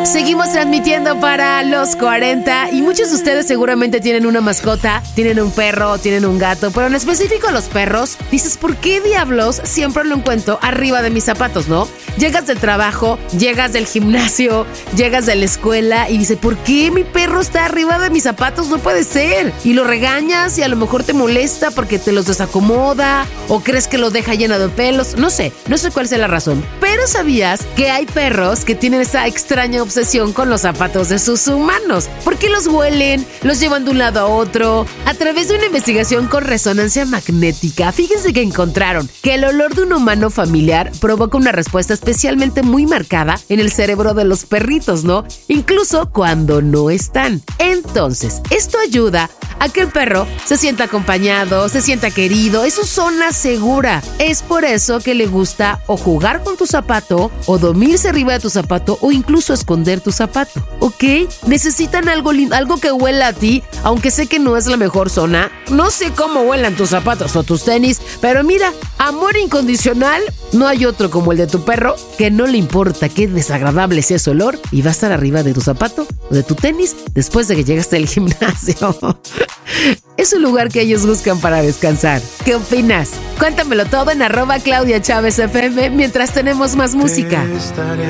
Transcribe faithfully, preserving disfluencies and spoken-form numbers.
Seguimos transmitiendo para los cuarenta y muchos de ustedes seguramente tienen una mascota, tienen un perro, tienen un gato, pero en específico los perros, dices, ¿por qué diablos siempre lo encuentro arriba de mis zapatos, no? Llegas del trabajo, llegas del gimnasio, llegas de la escuela y dices, ¿por qué mi perro está arriba de mis zapatos? No puede ser. Y lo regañas y a lo mejor te molesta porque te los desacomoda o crees que lo deja lleno de pelos, no sé, no sé cuál sea la razón. Pero ¿sabías que hay perros que tienen esa extraña obsesión con los zapatos de sus humanos? Porque los huelen, los llevan de un lado a otro. A través de una investigación con resonancia magnética, fíjense que encontraron que el olor de un humano familiar provoca una respuesta especialmente muy marcada en el cerebro de los perritos, ¿no? Incluso cuando no están. Entonces, esto ayuda a que el perro se sienta acompañado, se sienta querido, es su zona segura. Es por eso que le gusta o jugar con tu zapato, o dormirse arriba de tu zapato, o incluso esconder tu zapato, ¿ok? Necesitan algo lindo, algo que huela a ti, aunque sé que no es la mejor zona. No sé cómo huelan tus zapatos o tus tenis, pero mira, amor incondicional, no hay otro como el de tu perro, que no le importa qué desagradable sea ese olor y va a estar arriba de tu zapato o de tu tenis después de que llegaste del gimnasio. Es un lugar que ellos buscan para descansar. ¿Qué opinas? Cuéntamelo todo en arroba Claudia Chávez F M mientras tenemos más música.